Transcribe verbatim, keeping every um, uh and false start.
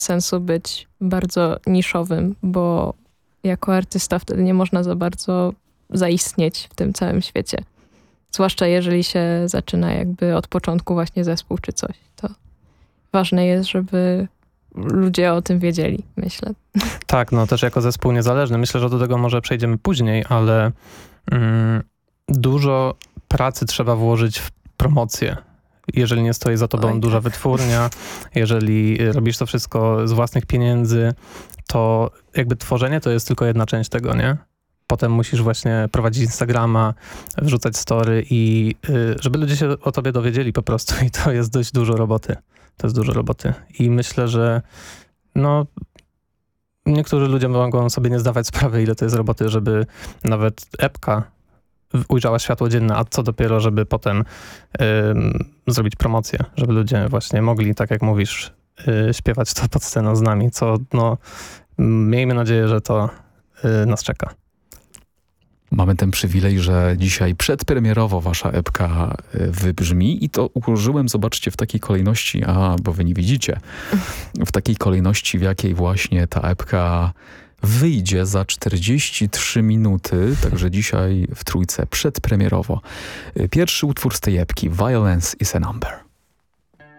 sensu być bardzo niszowym, bo jako artysta wtedy nie można za bardzo zaistnieć w tym całym świecie. Zwłaszcza jeżeli się zaczyna jakby od początku właśnie zespół czy coś. To ważne jest, żeby ludzie o tym wiedzieli, myślę. Tak, no też jako zespół niezależny. Myślę, że do tego może przejdziemy później, ale mm, dużo pracy trzeba włożyć w promocję. Jeżeli nie stoi za tobą Oj, duża tak. wytwórnia, jeżeli robisz to wszystko z własnych pieniędzy, to jakby tworzenie to jest tylko jedna część tego, nie? Potem musisz właśnie prowadzić Instagrama, wrzucać story i y, żeby ludzie się o tobie dowiedzieli po prostu i to jest dość dużo roboty. To jest dużo roboty. I myślę, że no niektórzy ludzie mogą sobie nie zdawać sprawy, ile to jest roboty, żeby nawet epka ujrzała światło dzienne, a co dopiero, żeby potem ym, zrobić promocję, żeby ludzie właśnie mogli, tak jak mówisz, y, śpiewać to pod sceną z nami, co no miejmy nadzieję, że to y, nas czeka. Mamy ten przywilej, że dzisiaj przedpremierowo wasza epka wybrzmi i to ułożyłem, zobaczcie, w takiej kolejności, a bo wy nie widzicie, w takiej kolejności, w jakiej właśnie ta epka wyjdzie za czterdzieści trzy minuty, także dzisiaj w trójce przedpremierowo. Pierwszy utwór z tej epki, Violence is a Number.